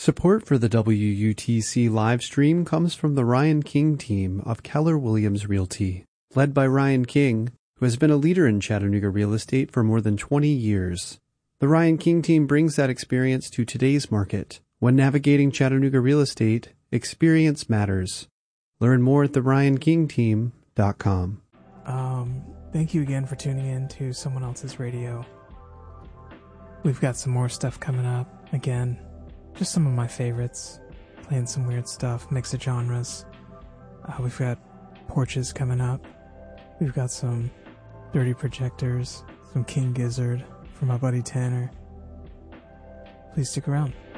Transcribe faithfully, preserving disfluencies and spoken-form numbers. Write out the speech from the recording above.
Support for the W U T C live stream comes from the Ryan King team of Keller Williams Realty, led by Ryan King, who has been a leader in Chattanooga real estate for more than twenty years. The Ryan King team brings that experience to today's market. When navigating Chattanooga real estate, experience matters. Learn more at the ryan king team dot com. Um, thank you again for tuning in to Someone Else's Radio. We've got some more stuff coming up. Again, just some of my favorites. Playing some weird stuff, mix of genres. Uh, we've got Porches coming up. We've got some Dirty Projectors, some King Gizzard from my buddy Tanner. Please stick around.